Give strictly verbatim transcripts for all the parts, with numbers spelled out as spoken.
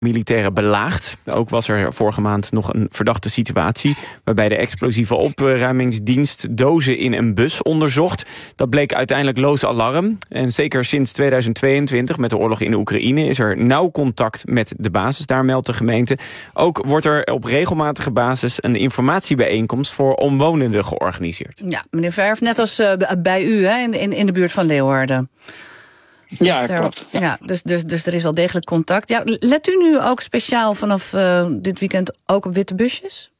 militairen belaagd. Ook was er vorige maand nog een verdachte situatie waarbij de explosieve opruimingsdienst dozen in een bus onderzocht. Dat bleek uiteindelijk loos alarm. En zeker sinds tweeduizend tweeëntwintig, met de oorlog in de Oekraïne, is er nauw contact met de basis. Daar meldt de gemeente. Ook wordt er op regelmatige basis een informatiebijeenkomst voor omwonenden georganiseerd. Ja, meneer Verf, net als uh, bij u hè, in, in, in de buurt van Leeuwarden. Ja, dus er, klopt. Ja. Ja, dus, dus, dus er is wel degelijk contact. Ja, let u nu ook speciaal vanaf uh, dit weekend ook op witte busjes?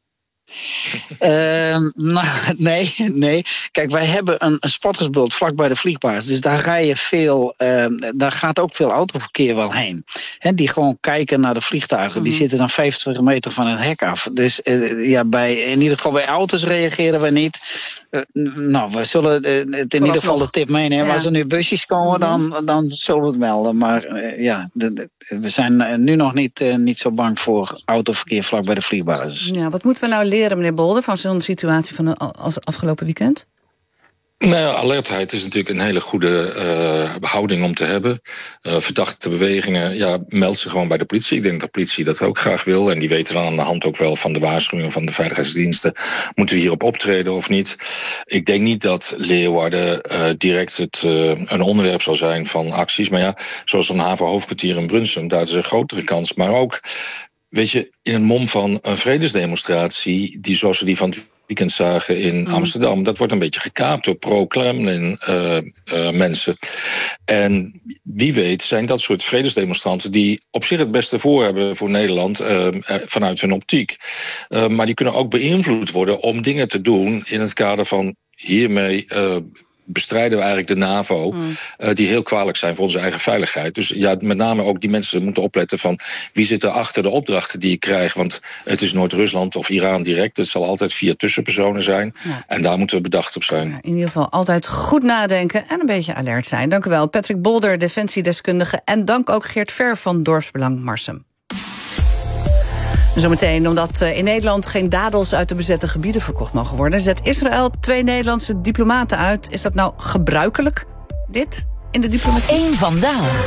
Uh, nou, nee, nee. Kijk, wij hebben een, een spottersbult vlak bij de vliegbasis. Dus daar rijden veel, uh, daar gaat ook veel autoverkeer wel heen. He, die gewoon kijken naar de vliegtuigen. Mm-hmm. Die zitten dan vijftig meter van het hek af. Dus uh, ja, bij, in ieder geval bij auto's reageren we niet. Uh, nou, we zullen uh, het in ieder geval de tip meenemen. Ja. Als er nu busjes komen, dan, dan zullen we het melden. Maar uh, ja, de, de, we zijn uh, nu nog niet, uh, niet zo bang voor autoverkeer vlak bij de vliegbasis. Ja, wat moeten we nou leren, meneer Bolder, van zo'n situatie van als afgelopen weekend? Nou ja, alertheid is natuurlijk een hele goede uh, houding om te hebben. Uh, verdachte bewegingen, ja, meld ze gewoon bij de politie. Ik denk dat de politie dat ook graag wil. En die weten dan aan de hand ook wel van de waarschuwingen van de veiligheidsdiensten. Moeten we hierop optreden of niet? Ik denk niet dat Leeuwarden uh, direct het, uh, een onderwerp zal zijn van acties. Maar ja, zoals een havenhoofdkwartier in Brunsum, daar is een grotere kans. Maar ook, weet je, in een mom van een vredesdemonstratie, die zoals we die van het weekend zagen in Amsterdam, dat wordt een beetje gekaapt door pro-Kremlin uh, uh, mensen. En wie weet zijn dat soort vredesdemonstranten die op zich het beste voor hebben voor Nederland uh, vanuit hun optiek. Uh, maar die kunnen ook beïnvloed worden om dingen te doen in het kader van hiermee Uh, bestrijden we eigenlijk de NAVO, mm. uh, die heel kwalijk zijn voor onze eigen veiligheid. Dus ja, met name ook die mensen moeten opletten van wie zit er achter de opdrachten die je krijgt. Want het is Noord-Rusland of Iran direct. Het zal altijd via tussenpersonen zijn. Ja. En daar moeten we bedacht op zijn. Ja, in ieder geval altijd goed nadenken en een beetje alert zijn. Dank u wel, Patrick Bolder, defensiedeskundige. En dank ook Geert Ver van Dorpsbelang Marsum. Zometeen, omdat in Nederland geen dadels uit de bezette gebieden verkocht mogen worden, zet Israël twee Nederlandse diplomaten uit. Is dat nou gebruikelijk, dit, in de diplomatie? Eén vandaag.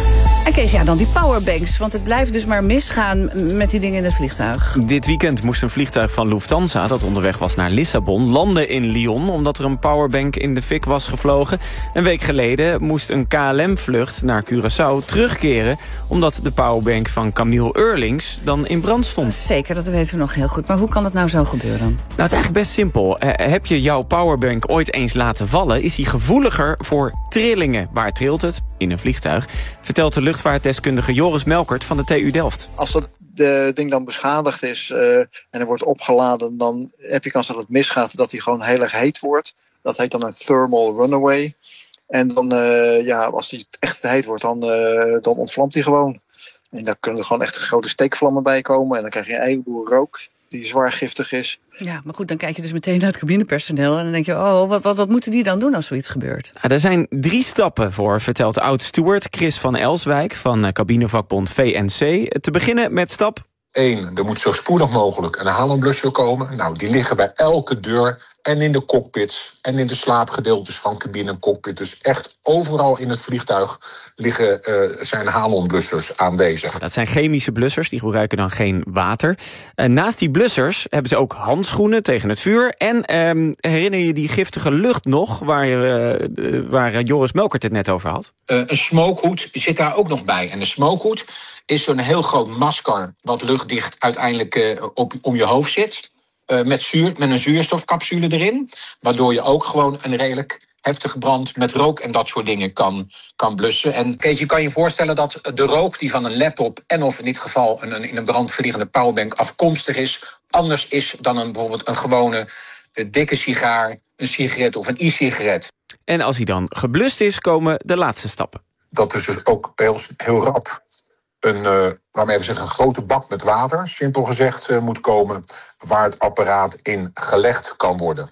En Kees, ja, dan die powerbanks, want het blijft dus maar misgaan met die dingen in het vliegtuig. Dit weekend moest een vliegtuig van Lufthansa, dat onderweg was naar Lissabon, landen in Lyon, omdat er een powerbank in de fik was gevlogen. Een week geleden moest een K L M-vlucht naar Curaçao terugkeren, omdat de powerbank van Camille Eurlings dan in brand stond. Zeker, dat weten we nog heel goed. Maar hoe kan dat nou zo gebeuren? Nou, het is eigenlijk best simpel. Uh, heb je jouw powerbank ooit eens laten vallen, is die gevoeliger voor trillingen. Waar trilt het? In een vliegtuig. Vertelt de luchtvaartdeskundige Joris Melkert van de T U Delft. Als dat de ding dan beschadigd is uh, en er wordt opgeladen, dan heb je kans dat het misgaat, dat hij gewoon heel erg heet wordt. Dat heet dan een thermal runaway. En dan, uh, ja, als hij echt heet wordt, dan, uh, dan ontvlamt hij gewoon. En daar kunnen er gewoon echt grote steekvlammen bij komen. En dan krijg je een heleboel rook die zwaar giftig is. Ja, maar goed, dan kijk je dus meteen naar het cabinepersoneel en dan denk je, oh, wat, wat, wat moeten die dan doen als zoiets gebeurt? Ja, er zijn drie stappen voor, vertelt de oud-steward Chris van Elswijk van cabinevakbond V N C. Te beginnen met stap één, er moet zo spoedig mogelijk een halomblusser komen. Nou, die liggen bij elke deur en in de cockpits en in de slaapgedeeltes van cabine en cockpit. Dus echt overal in het vliegtuig liggen, uh, zijn halomblussers aanwezig. Dat zijn chemische blussers, die gebruiken dan geen water. Uh, naast die blussers hebben ze ook handschoenen tegen het vuur. En um, herinner je die giftige lucht nog, waar, uh, waar Joris Melkert het net over had? Uh, een smokehoed zit daar ook nog bij. En de smokehoed is zo'n heel groot masker wat luchtdicht uiteindelijk uh, op, om je hoofd zit. Uh, met, zuur, met een zuurstofcapsule erin. Waardoor je ook gewoon een redelijk heftige brand met rook en dat soort dingen kan, kan blussen. En Kees, je kan je voorstellen dat de rook die van een laptop en of in dit geval een, een, in een brandverliegende powerbank afkomstig is, anders is dan een, bijvoorbeeld een gewone een dikke sigaar, een sigaret of een e-sigaret. En als hij dan geblust is, komen de laatste stappen. Dat is dus ook heel, heel rap een, uh, waarmee we zeggen, een grote bak met water, simpel gezegd, uh, moet komen, waar het apparaat in gelegd kan worden.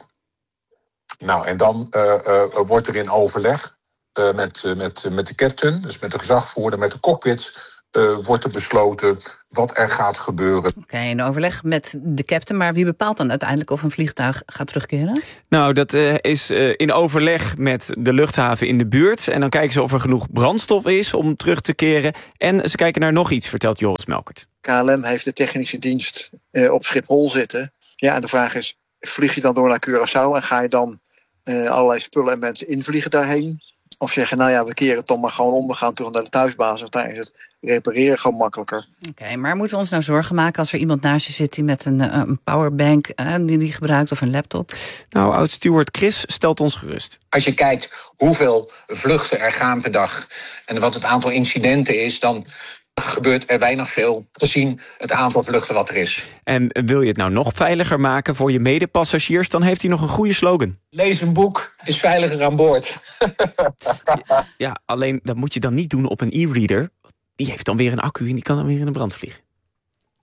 Nou, en dan uh, uh, wordt er in overleg uh, met, uh, met, uh, met de captain, dus met de gezagvoerder, met de cockpit, uh, wordt er besloten wat er gaat gebeuren. Oké, okay, in overleg met de captain. Maar wie bepaalt dan uiteindelijk of een vliegtuig gaat terugkeren? Nou, dat uh, is uh, in overleg met de luchthaven in de buurt. En dan kijken ze of er genoeg brandstof is om terug te keren. En ze kijken naar nog iets, vertelt Joris Melkert. K L M heeft de technische dienst uh, op Schiphol zitten. Ja, en de vraag is, vlieg je dan door naar Curaçao en ga je dan uh, allerlei spullen en mensen invliegen daarheen? Of zeggen, nou ja, we keren het dan maar gewoon om, we gaan terug naar de thuisbasis. Want daar is het repareren gewoon makkelijker. Oké, okay, maar moeten we ons nou zorgen maken als er iemand naast je zit die met een, een powerbank uh, die die gebruikt of een laptop? Nou, oud-steward Chris stelt ons gerust. Als je kijkt hoeveel vluchten er gaan per dag en wat het aantal incidenten is, dan gebeurt er weinig veel gezien het aantal vluchten wat er is. En wil je het nou nog veiliger maken voor je medepassagiers, dan heeft hij nog een goede slogan. Lees een boek, is veiliger aan boord. Ja, alleen dat moet je dan niet doen op een e-reader. Die heeft dan weer een accu en die kan dan weer in de brand vliegen.